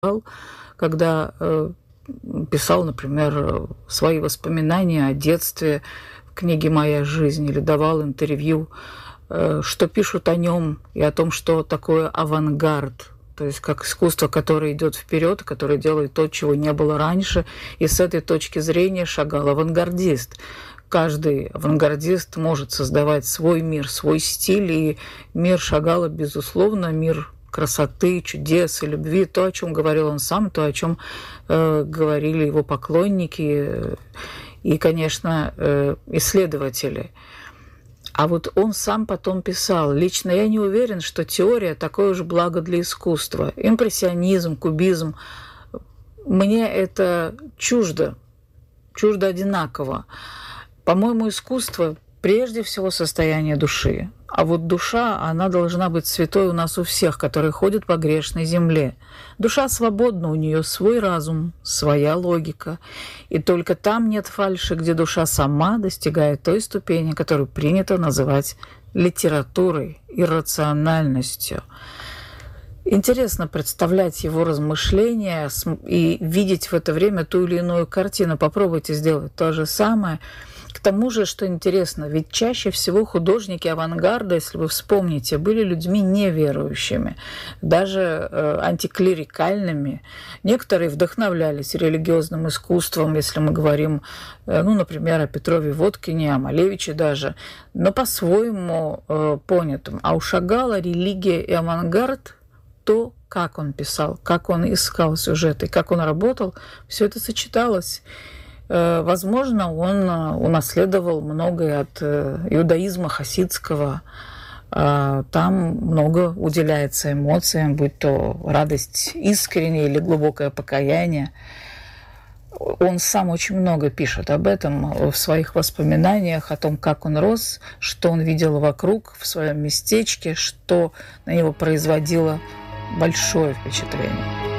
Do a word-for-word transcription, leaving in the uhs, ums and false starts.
когда э, писал, например, свои воспоминания о детстве в книге «Моя жизнь» или давал интервью, э, что пишут о нем и о том, что такое авангард, то есть как искусство, которое идет вперед, которое делает то, чего не было раньше, и с этой точки зрения шагал авангардист. Каждый авангардист может создавать свой мир, свой стиль, и мир Шагала, безусловно, мир красоты, чудес и любви, то, о чем говорил он сам, то, о чем э, говорили его поклонники и, конечно, э, исследователи. А вот он сам потом писал: «Лично я не уверен, что теория – такое же благо для искусства. Импрессионизм, кубизм – мне это чуждо, чуждо одинаково. По-моему, искусство прежде всего состояние души. А вот душа, она должна быть святой у нас у всех, которые ходят по грешной земле. Душа свободна, у нее свой разум, своя логика. И только там нет фальши, где душа сама достигает той ступени, которую принято называть литературой, иррациональностью». Интересно представлять его размышления и видеть в это время ту или иную картину. Попробуйте сделать то же самое. К тому же, что интересно, ведь чаще всего художники авангарда, если вы вспомните, были людьми неверующими, даже э, антиклерикальными. Некоторые вдохновлялись религиозным искусством, если мы говорим, э, ну, например, о Петрове Водкине, о Малевиче даже, но по-своему э, понятым. А у Шагала религия и авангард, то, как он писал, как он искал сюжеты, как он работал, все это сочеталось. Возможно, он унаследовал многое от иудаизма хасидского. Там много уделяется эмоциям, будь то радость искренняя или глубокое покаяние. Он сам очень много пишет об этом в своих воспоминаниях, о том, как он рос, что он видел вокруг, в своем местечке, что на него производило большое впечатление.